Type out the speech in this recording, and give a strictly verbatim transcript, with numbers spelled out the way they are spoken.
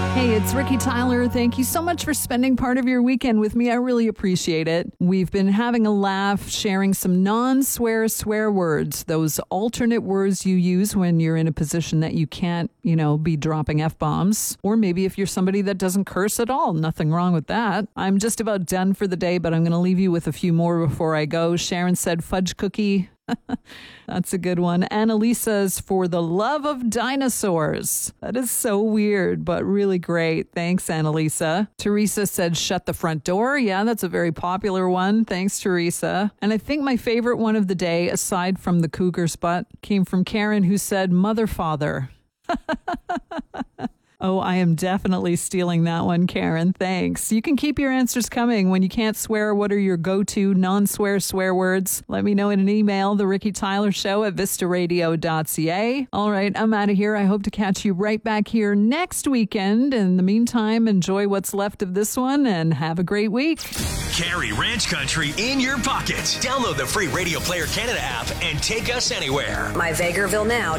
Hey, it's Ricky Tyler. Thank you so much for spending part of your weekend with me. I really appreciate it. We've been having a laugh, sharing some non-swear swear words, those alternate words you use when you're in a position that you can't, you know, be dropping F-bombs. Or maybe if you're somebody that doesn't curse at all. Nothing wrong with that. I'm just about done for the day, but I'm going to leave you with a few more before I go. Sharon said fudge cookie. That's a good one. Annalisa's for the love of dinosaurs. That is so weird, but really great. Thanks, Annalisa. Teresa said, shut the front door. Yeah, that's a very popular one. Thanks, Teresa. And I think my favorite one of the day, aside from the cougar's butt, came from Karen, who said, mother, father. Oh, I am definitely stealing that one, Karen. Thanks. You can keep your answers coming. When you can't swear, what are your go-to non-swear swear words? Let me know in an email, The Ricky Tyler Show at vista radio dot c a. All right, I'm out of here. I hope to catch you right back here next weekend. In the meantime, enjoy what's left of this one and have a great week. Carry Ranch Country in your pocket. Download the free Radio Player Canada app and take us anywhere. My Vegreville Now